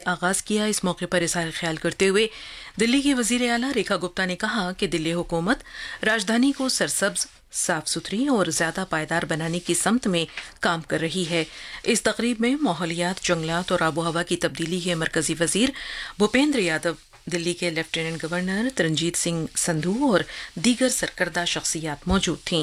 आगाज किया। इस मौके पर इज़हार ख्याल करते हुए दिल्ली की वज़ीर आला रेखा गुप्ता ने कहा कि दिल्ली हुकूमत राजधानी को सरसब्ज, साफ सुथरी और ज्यादा पायदार बनाने की समत में काम कर रही है। इस तकरीब में माहौलियात, जंगलात और आबो हवा की तब्दीली के मरकजी वजीर भूपेंद्र यादव, दिल्ली के लेफ्टिनेंट गवर्नर तरनजीत सिंह संधू और दीगर सरकर्दा शख्सियात मौजूद थीं।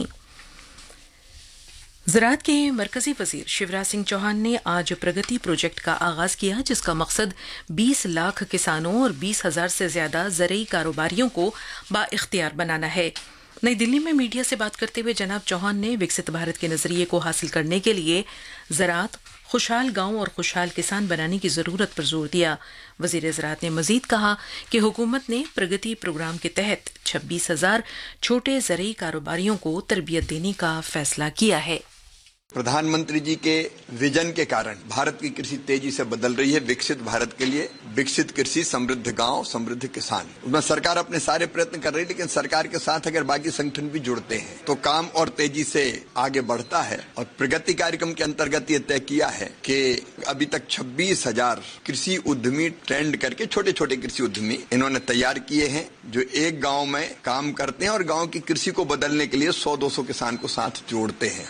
ज़राअत के मरकजी वजीर शिवराज सिंह चौहान ने आज प्रगति प्रोजेक्ट का आगाज किया, जिसका मकसद 20 लाख किसानों और 20,000 से ज्यादा ज़रई कारोबारियों को बाइख्तियार बनाना है। नई दिल्ली में मीडिया से बात करते हुए जनाब चौहान ने विकसित भारत के नजरिए को हासिल करने के लिए ज़राअत, खुशहाल गांव और खुशहाल किसान बनाने की जरूरत पर जोर दिया। वजीर ज़राअत ने मजीद कहा कि हुकूमत ने प्रगति प्रोग्राम के तहत 26,000 छोटे ज़रई कारोबारियों को तरबियत देने का फैसला किया है। प्रधानमंत्री जी के विजन के कारण भारत की कृषि तेजी से बदल रही है। विकसित भारत के लिए विकसित कृषि, समृद्ध गांव, समृद्ध किसान, उसमें सरकार अपने सारे प्रयत्न कर रही है, लेकिन सरकार के साथ अगर बाकी संगठन भी जुड़ते हैं तो काम और तेजी से आगे बढ़ता है। और प्रगति कार्यक्रम के अंतर्गत ये तय किया है कि अभी तक 26,000 कृषि उद्यमी ट्रेंड करके छोटे छोटे कृषि उद्यमी इन्होंने तैयार किए हैं, जो एक गाँव में काम करते हैं और गाँव की कृषि को बदलने के लिए 100-200 किसान को साथ जोड़ते हैं।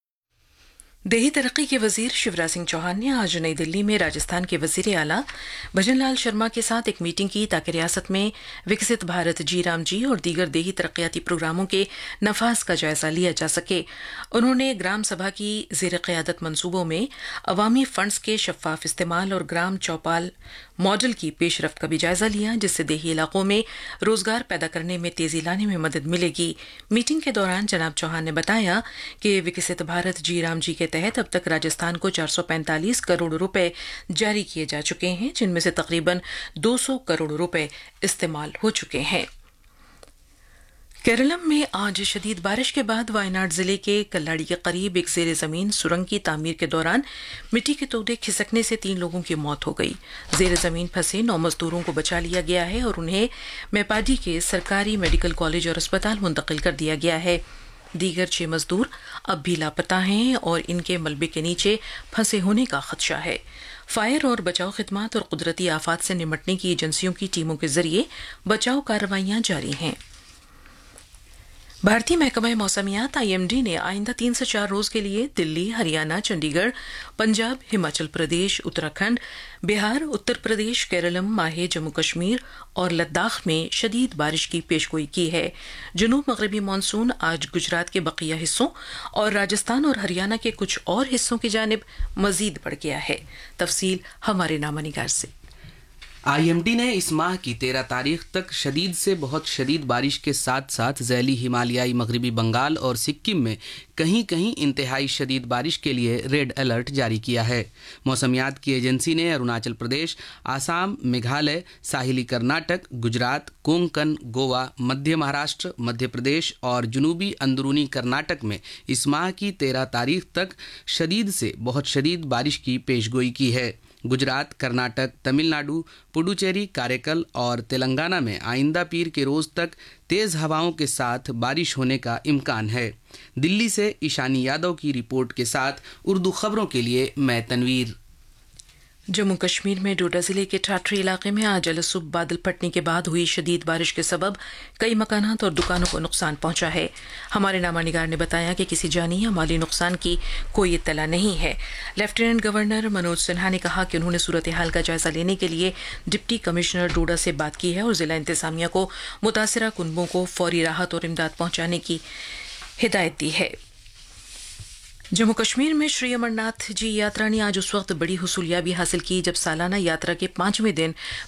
देही तरक्की के वजीर शिवराज सिंह चौहान ने आज नई दिल्ली में राजस्थान के वजीर आला भजन लाल शर्मा के साथ एक मीटिंग की, ताकि रियासत में विकसित भारत, जी राम जी और दीगर देही तरक्याती प्रोग्रामों के नफाज का जायजा लिया जा सके। उन्होंने ग्राम सभा की ज़ेर क़यादत मंसूबों में अवामी फंड्स के शफाफ इस्तेमाल और ग्राम चौपाल मॉडल की पेशरफ्त का भी जायजा लिया, जिससे देही इलाकों में रोजगार पैदा करने में तेजी लाने में मदद मिलेगी। मीटिंग के दौरान जनाब चौहान ने बताया कि विकसित भारत, जी राम जी के तहत अब तक राजस्थान को 445 करोड़ रुपए जारी किए जा चुके हैं, जिनमें से तकरीबन 200 करोड़ रुपए इस्तेमाल हो चुके हैं। केरलम में आज शदीद बारिश के बाद वायनाड जिले के कल्लाड़ी के करीब एक ज़ेर ज़मीन सुरंग की तामीर के दौरान मिट्टी के तोड़े खिसकने से 3 लोगों की मौत हो गई। ज़ेर ज़मीन फंसे 9 मजदूरों को बचा लिया गया है और उन्हें मेपाडी के सरकारी मेडिकल कॉलेज और अस्पताल मुंतकिल कर दिया गया है। दीगर 6 मजदूर अब भी लापता हैं और इनके मलबे के नीचे फंसे होने का खदशा है। फायर और बचाव खिदमात और कुदरती आफात से निपटने की एजेंसियों की टीमों के जरिए बचाव कार्रवाइयां जारी हैं। भारतीय महकमा मौसमियात IMD ने आइंदा 3 से 4 रोज के लिए दिल्ली, हरियाणा, चंडीगढ़, पंजाब, हिमाचल प्रदेश, उत्तराखंड, बिहार, उत्तर प्रदेश, केरलम, माहे, जम्मू कश्मीर और लद्दाख में शदीद बारिश की पेशगोई की है। जनूब मगरबी मानसून आज गुजरात के बकिया हिस्सों और राजस्थान और हरियाणा के कुछ और हिस्सों की जानिब मजीद बढ़ गया है। तफसील हमारे नामा निगार से। IMD ने इस माह की 13 तारीख तक शदीद से बहुत शदीद बारिश के साथ साथ ज़ैली हिमालयाई मगरबी बंगाल और सिक्किम में कहीं कहीं इंतहाई शदीद बारिश के लिए रेड अलर्ट जारी किया है। मौसमियात की एजेंसी ने अरुणाचल प्रदेश, आसाम, मेघालय, साहिली कर्नाटक, गुजरात, कोंकण, गोवा, मध्य महाराष्ट्र, मध्य प्रदेश और जनूबी अंदरूनी कर्नाटक में इस माह की 13 तारीख तक शदीद से बहुत शदीद बारिश की पेशगोई की है। गुजरात, कर्नाटक, तमिलनाडु, पुडुचेरी, कारेकल और तेलंगाना में आइंदा पीर के रोज तक तेज हवाओं के साथ बारिश होने का इम्कान है। दिल्ली से ईशानी यादव की रिपोर्ट के साथ उर्दू खबरों के लिए मैं तनवीर। जम्मू कश्मीर में डोडा जिले के ठाठरी इलाके में आज अलसुबह बादल फटने के बाद हुई शदीद बारिश के सबब कई मकानात और दुकानों को नुकसान पहुंचा है। हमारे नामा निगार ने बताया कि किसी जानी या माली नुकसान की कोई इत्तला नहीं है। लेफ्टिनेंट गवर्नर मनोज सिन्हा ने कहा कि उन्होंने सूरत हाल का जायजा लेने के लिए डिप्टी कमिश्नर डोडा से बात की है और जिला इंतजामिया को मुतासिरा कुनबों को फौरी राहत और इमदाद पहुंचाने की हिदायत दी है। जम्मू कश्मीर में श्री अमरनाथ जी यात्रा ने आज उस वक्त बड़ी हुसूलियाबी हासिल की जब सालाना यात्रा के 5वें दिन